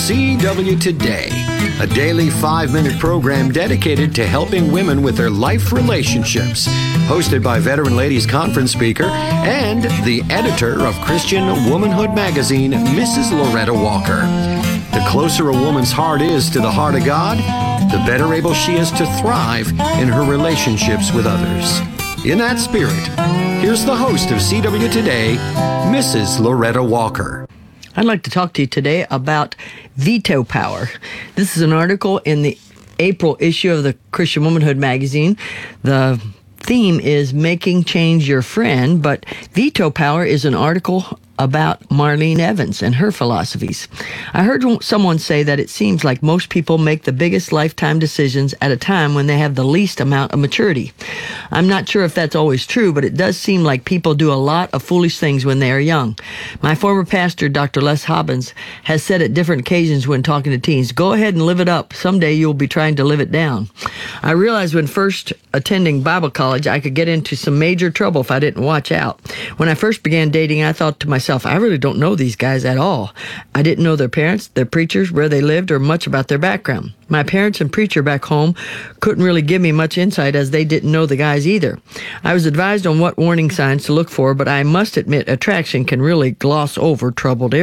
CW Today, a daily 5-minute program dedicated to helping women with their life relationships. Hosted by Veteran Ladies Conference speaker and the editor of Christian Womanhood magazine, Mrs. Loretta Walker. The closer a woman's heart is to the heart of God, the better able she is to thrive in her relationships with others. In that spirit, here's the host of CW Today, Mrs. Loretta Walker. I'd like to talk to you today about veto power. This is an article in the April issue of the Christian Womanhood magazine. The theme is Making Change Your Friend, but veto power is an article about Marlene Evans and her philosophies. I heard someone say that it seems like most people make the biggest lifetime decisions at a time when they have the least amount of maturity. I'm not sure if that's always true, but it does seem like people do a lot of foolish things when they are young. My former pastor, Dr. Les Hobbins, has said at different occasions when talking to teens, go ahead and live it up. Someday you'll be trying to live it down. I realized when first attending Bible college, I could get into some major trouble if I didn't watch out. When I first began dating, I thought to myself, I really don't know these guys at all. I didn't know their parents, their preachers, where they lived, or much about their background. My parents and preacher back home couldn't really give me much insight as they didn't know the guys either. I was advised on what warning signs to look for, but I must admit attraction can really gloss over troubled areas.